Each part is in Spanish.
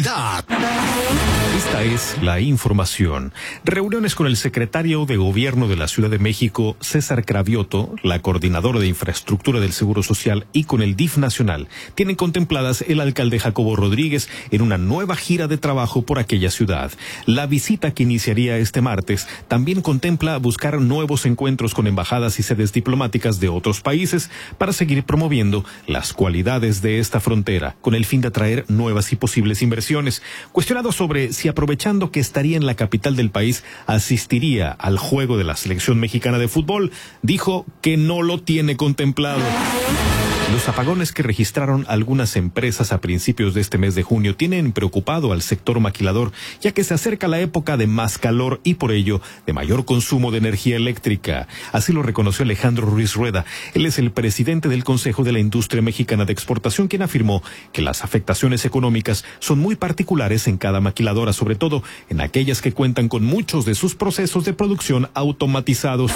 Esta es la información. Reuniones con el secretario de Gobierno de la Ciudad de México, César Cravioto, la coordinadora de Infraestructura del Seguro Social y con el DIF nacional, tienen contempladas el alcalde Jacobo Rodríguez en una nueva gira de trabajo por aquella ciudad. La visita que iniciaría este martes también contempla buscar nuevos encuentros con embajadas y sedes diplomáticas de otros países para seguir promoviendo las cualidades de esta frontera, con el fin de atraer nuevas y posibles inversiones. Cuestionado sobre si aprovechando que estaría en la capital del país, asistiría al juego de la selección mexicana de fútbol, dijo que no lo tiene contemplado. Los apagones que registraron algunas empresas a principios de este mes de junio tienen preocupado al sector maquilador, ya que se acerca la época de más calor y por ello de mayor consumo de energía eléctrica. Así lo reconoció Alejandro Ruiz Rueda. Él es el presidente del Consejo de la Industria Mexicana de Exportación, quien afirmó que las afectaciones económicas son muy particulares en cada maquiladora, sobre todo en aquellas que cuentan con muchos de sus procesos de producción automatizados.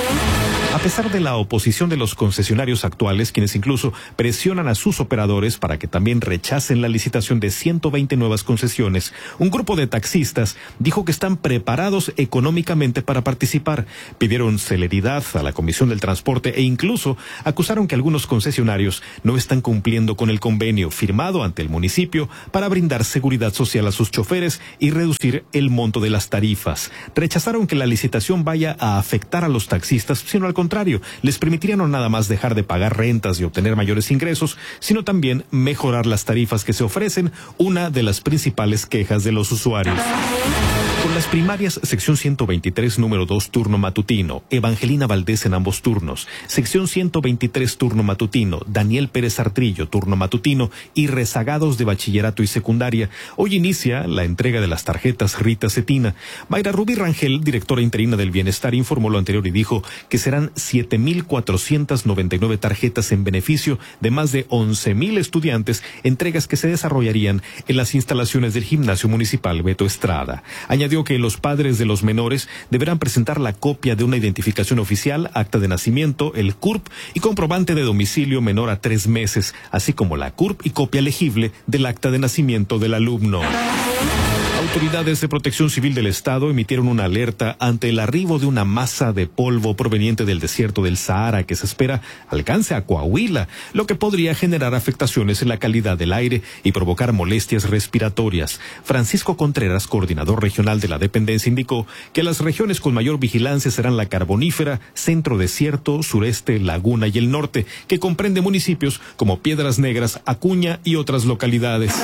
A pesar de la oposición de los concesionarios actuales, quienes incluso presionan a sus operadores para que también rechacen la licitación de 120 nuevas concesiones, un grupo de taxistas dijo que están preparados económicamente para participar. Pidieron celeridad a la Comisión del Transporte e incluso acusaron que algunos concesionarios no están cumpliendo con el convenio firmado ante el municipio para brindar seguridad social a sus choferes y reducir el monto de las tarifas. Rechazaron que la licitación vaya a afectar a los taxistas, sino al contrario, les permitiría no nada más dejar de pagar rentas y obtener mayores ingresos, sino también mejorar las tarifas que se ofrecen, una de las principales quejas de los usuarios. Con las primarias, sección 123, número 2, turno matutino, Evangelina Valdés en ambos turnos, sección 123, turno matutino, Daniel Pérez Artrillo, turno matutino, y rezagados de bachillerato y secundaria. Hoy inicia la entrega de las tarjetas Rita Cetina. Mayra Rubí Rangel, directora interina del Bienestar, informó lo anterior y dijo que serán 7,499 tarjetas en beneficio de más de 11,000 estudiantes, entregas que se desarrollarían en las instalaciones del Gimnasio Municipal Beto Estrada. Añadió que los padres de los menores deberán presentar la copia de una identificación oficial, acta de nacimiento, el CURP y comprobante de domicilio menor a 3 meses, así como la CURP y copia legible del acta de nacimiento del alumno. Autoridades de Protección Civil del Estado emitieron una alerta ante el arribo de una masa de polvo proveniente del desierto del Sahara que se espera alcance a Coahuila, lo que podría generar afectaciones en la calidad del aire y provocar molestias respiratorias. Francisco Contreras, coordinador regional de la dependencia, indicó que las regiones con mayor vigilancia serán la Carbonífera, Centro Desierto, Sureste, Laguna y el Norte, que comprende municipios como Piedras Negras, Acuña y otras localidades.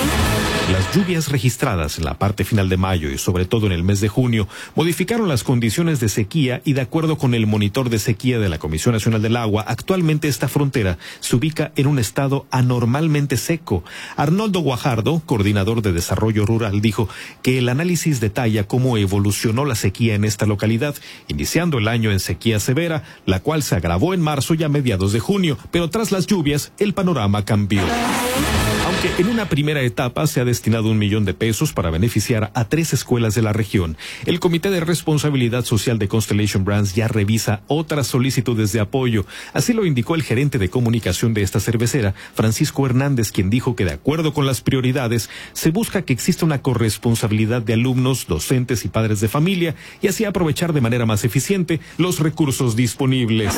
Las lluvias registradas en la parte final de mayo y sobre todo en el mes de junio modificaron las condiciones de sequía y de acuerdo con el monitor de sequía de la Comisión Nacional del Agua, actualmente esta frontera se ubica en un estado anormalmente seco. Arnoldo Guajardo, coordinador de Desarrollo Rural, dijo que el análisis detalla cómo evolucionó la sequía en esta localidad, iniciando el año en sequía severa, la cual se agravó en marzo y a mediados de junio, pero tras las lluvias el panorama cambió. Aunque en una primera etapa se ha destinado $1 millón para beneficiar a 3 escuelas de la región, el Comité de Responsabilidad Social de Constellation Brands ya revisa otras solicitudes de apoyo. Así lo indicó el gerente de comunicación de esta cervecera, Francisco Hernández, quien dijo que de acuerdo con las prioridades, se busca que exista una corresponsabilidad de alumnos, docentes y padres de familia y así aprovechar de manera más eficiente los recursos disponibles.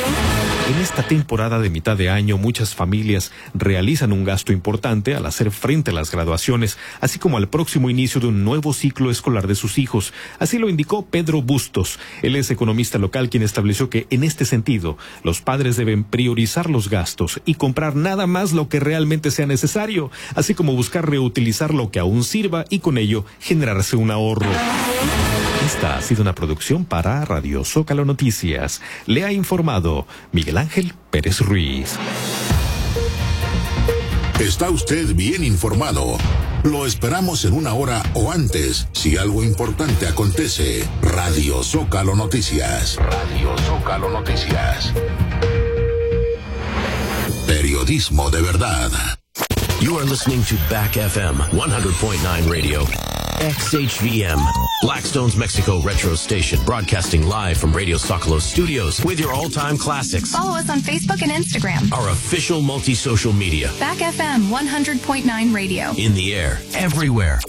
En esta temporada de mitad de año, muchas familias realizan un gasto importante al hacer frente a las graduaciones, así como al próximo inicio de un nuevo ciclo escolar de sus hijos. Así lo indicó Pedro Bustos. Él es economista local, quien estableció que, en este sentido, los padres deben priorizar los gastos y comprar nada más lo que realmente sea necesario, así como buscar reutilizar lo que aún sirva y con ello generarse un ahorro. Esta ha sido una producción para Radio Zócalo Noticias. Le ha informado Miguel Ángel Pérez Ruiz. Está usted bien informado. Lo esperamos en 1 hora o antes, si algo importante acontece. Radio Zócalo Noticias. Radio Zócalo Noticias. Periodismo de verdad. You are listening to Back FM 100.9 Radio. XHVM. Blackstone's Mexico Retro Station, broadcasting live from Radio Zocalo Studios with your all-time classics. Follow us on Facebook and Instagram. Our official multi-social media. Back FM 100.9 Radio. In the air, everywhere.